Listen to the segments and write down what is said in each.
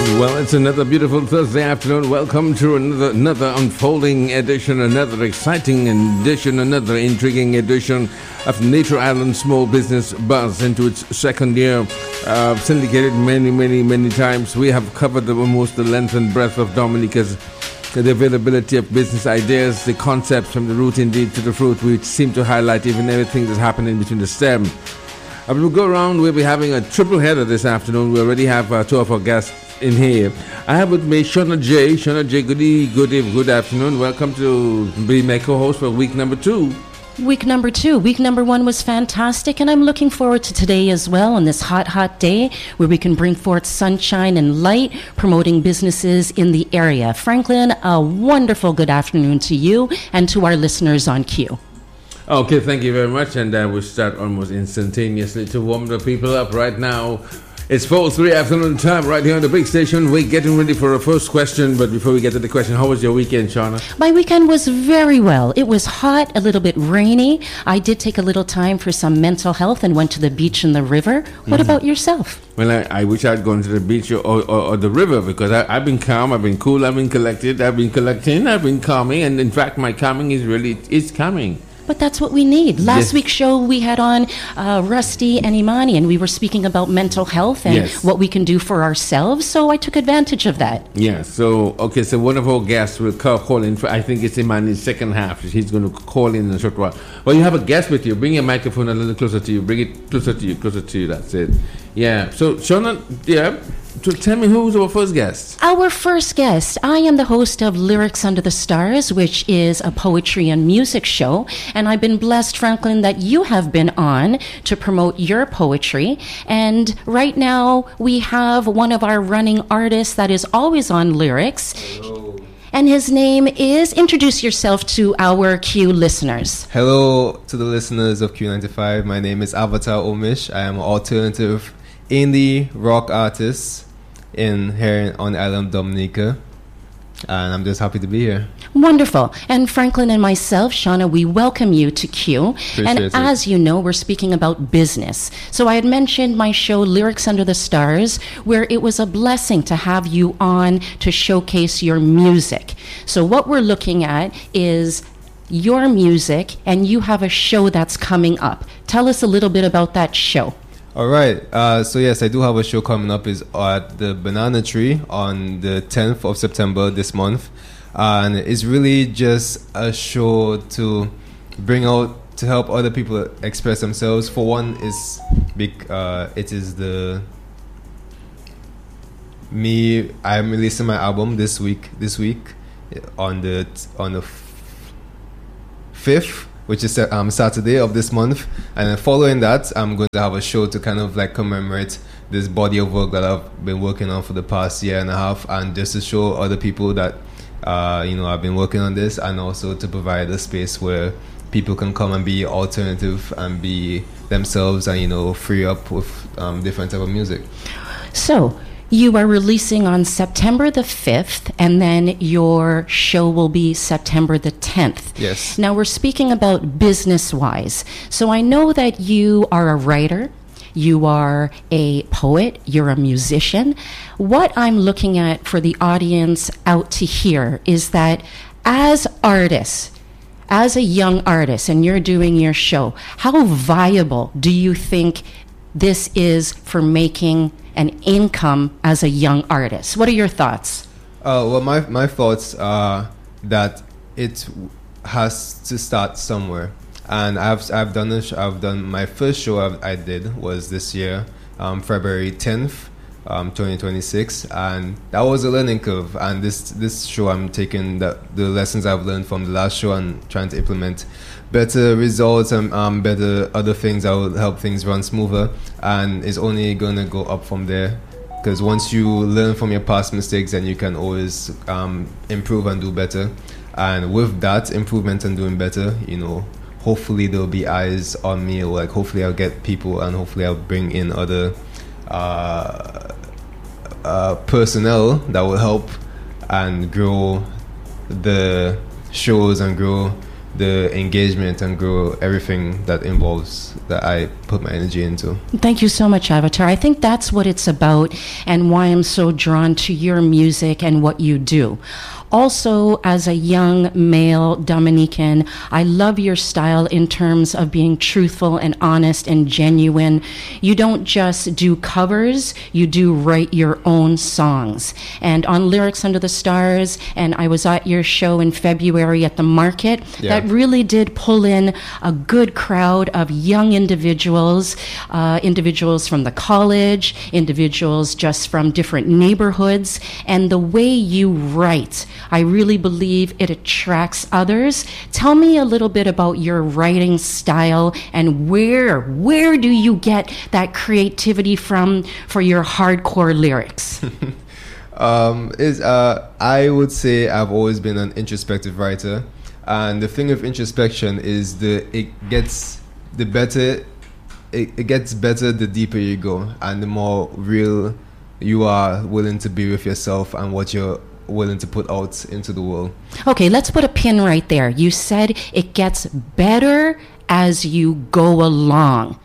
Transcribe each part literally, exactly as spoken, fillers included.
Well, it's another beautiful Thursday afternoon. Welcome to another another unfolding edition, another exciting edition, another intriguing edition of Nature Island Small Business Buzz into its second year. Uh, syndicated many, many, many times. We have covered almost the length and breadth of Dominica's the availability of business ideas, the concepts from the root indeed to the fruit. We seem to highlight even everything that's happening between the stem. Uh, we'll go around. We'll be having a triple header this afternoon. We already have uh, two of our guests in here. I have with me Shauna J. Shauna J, good eve, good eve, good afternoon. Welcome to be my co-host for week number two. Week number two. Week number one was fantastic, and I'm looking forward to today as well on this hot, hot day where we can bring forth sunshine and light, promoting businesses in the area. Franklin, a wonderful good afternoon to you and to our listeners on Q. Okay, thank you very much, and uh, we'll start almost instantaneously to warm the people up right now. It's four oh three afternoon time right here on the big station. We're getting ready for our first question, but before we get to the question, how was your weekend, Shauna? My weekend was very well. It was hot, a little bit rainy. I did take a little time for some mental health and went to the beach and the river. What mm-hmm. about yourself? Well, I, I wish I'd gone to the beach or, or, or the river because I, I've been calm, I've been cool, I've been collected, I've been collecting, I've been calming, and in fact, my calming is really, it's coming. But that's what we need. Last yes. week's show, we had on uh, Rusty and Imani, and we were speaking about mental health and yes. what we can do for ourselves, so I took advantage of that. Yeah, so, okay, so one of our guests will call, call in, for, I think it's Imani's second half. He's going to call in in a short while. Well, you have a guest with you. Bring your microphone a little closer to you. Bring it closer to you, closer to you, that's it. Yeah, so, Shauna, yeah, so tell me who's our first guest. Our first guest, I am the host of Lyrics Under the Stars, which is a poetry and music show. And I've been blessed, Franklin, that you have been on to promote your poetry. And right now we have one of our running artists that is always on Lyrics. Hello. And his name is, introduce yourself to our Q listeners. Hello to the listeners of Q ninety-five. My name is Avatar Omish. I am an alternative indie rock artist in here on the island of Dominica, and I'm just happy to be here. Wonderful. And Franklin and myself, Shauna, we welcome you to Q. Appreciate and it. As you know, we're speaking about business. So I had mentioned my show, Lyrics Under the Stars, where it was a blessing to have you on to showcase your music. So what we're looking at is your music, and you have a show that's coming up. Tell us a little bit about that show. All right. Uh, so yes, I do have a show coming up. Is at the Banana Tree on the tenth of September this month, and it's really just a show to bring out to help other people express themselves. For one, is big. Uh, it is the me. I'm releasing my album this week. This week on the on the fifth. Which is um, Saturday of this month. And then following that, I'm going to have a show to kind of like commemorate this body of work that I've been working on for the past year and a half, and just to show other people that, uh, you know, I've been working on this, and also to provide a space where people can come and be alternative and be themselves and, you know, free up with um, different type of music. So, you are releasing on September the fifth, and then your show will be September the tenth. Yes. Now, we're speaking about business-wise. So I know that you are a writer, you are a poet, you're a musician. What I'm looking at for the audience out to hear is that as artists, as a young artist, and you're doing your show, how viable do you think this is for making an income as a young artist? What are your thoughts? Uh, well, my my thoughts are that it has to start somewhere, and I've I've done this. I've done my first show I've, I did was this year, um, February tenth, um, twenty twenty-six, and that was a learning curve. And this this show, I'm taking the the lessons I've learned from the last show and trying to implement better results and um, better other things that will help things run smoother, and it's only going to go up from there, because once you learn from your past mistakes, then you can always um, improve and do better. And with that improvement and doing better, you know, hopefully there'll be eyes on me, or like hopefully I'll get people, and hopefully I'll bring in other uh, uh, personnel that will help and grow the shows and grow the engagement and grow everything that involves that I put my energy into. Thank you so much, Avatar. I think that's what it's about and why I'm so drawn to your music and what you do. Also, as a young male Dominican, I love your style in terms of being truthful and honest and genuine. You don't just do covers, you do write your own songs. And on Lyrics Under the Stars, and I was at your show in February at the market, Yeah. that really did pull in a good crowd of young individuals, uh, individuals from the college, individuals just from different neighborhoods. And the way you write, I really believe it attracts others. Tell me a little bit about your writing style and where, where do you get that creativity from for your hardcore lyrics? Um, is uh, I would say I've always been an introspective writer, and the thing of introspection is the it gets the better it, it gets better the deeper you go, and the more real you are willing to be with yourself and what you're willing to put out into the world. Okay, let's put a pin right there. You said it gets better as you go along.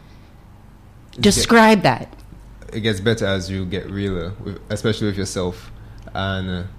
Describe that. It gets better as you get realer, with, especially with yourself. And uh,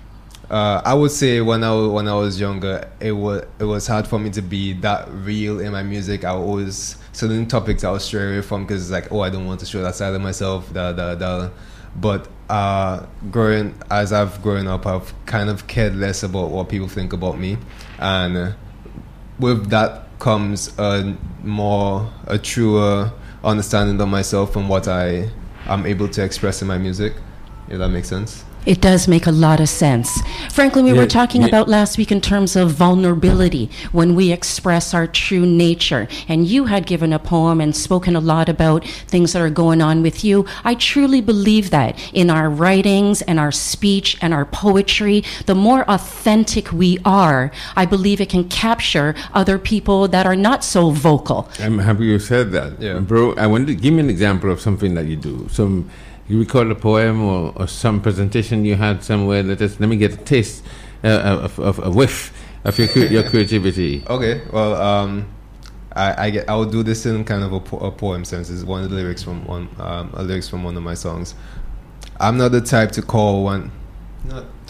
uh, I would say when I when I was younger, it was it was hard for me to be that real in my music. I always certain topics I was stray away from because it's like, oh, I don't want to show that side of myself. Da da da. But uh, growing as I've grown up, I've kind of cared less about what people think about me, and uh, with that comes a more a truer understanding of myself and what I am able to express in my music. If that makes sense. It does make a lot of sense. Franklin, we Yeah, were talking yeah. about last week in terms of vulnerability when we express our true nature. And you had given a poem and spoken a lot about things that are going on with you. I truly believe that in our writings and our speech and our poetry, the more authentic we are, I believe it can capture other people that are not so vocal. I'm happy you said that. Yeah. Bro, I want to give me an example of something that you do. Some, you recall a poem or, or some presentation you had somewhere. Let us, let me get a taste, uh, of, of a whiff of your cre- your creativity. Okay, well, um, I I, get, I would do this in kind of a, po- a poem sense. It's one of the lyrics from one um, a lyrics from one of my songs. I'm not the type to call one. Not